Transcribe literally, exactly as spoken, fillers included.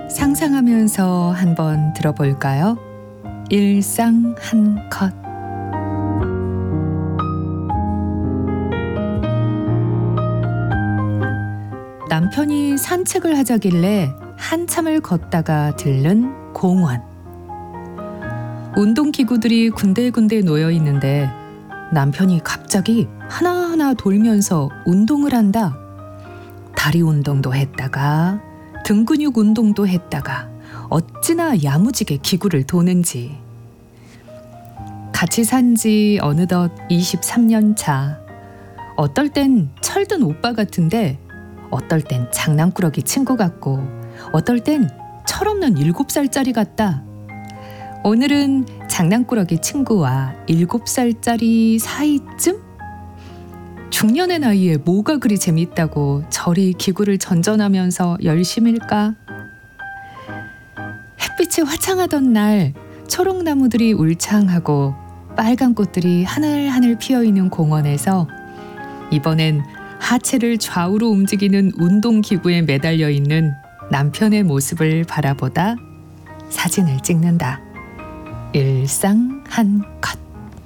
상상하면서 한번 들어볼까요? 일상 한 컷. 남편이 산책을 하자길래 한참을 걷다가 들른 공원. 운동기구들이 군데군데 놓여 있는데 남편이 갑자기 하나하나 돌면서 운동을 한다. 다리 운동도 했다가 등 근육 운동도 했다가 어찌나 야무지게 기구를 도는지. 같이 산 지 어느덧 이십삼 년 차. 어떨 땐 철든 오빠 같은데 어떨 땐 장난꾸러기 친구 같고 어떨 땐 철없는 일곱 살짜리 같다. 오늘은 장난꾸러기 친구와 일곱 살짜리 사이쯤? 중년의 나이에 뭐가 그리 재밌다고 저리 기구를 전전하면서 열심일까? 햇빛이 화창하던 날 초록나무들이 울창하고 빨간 꽃들이 하늘하늘 피어있는 공원에서 이번엔 하체를 좌우로 움직이는 운동기구에 매달려 있는 남편의 모습을 바라보다 사진을 찍는다. 일상 한 컷.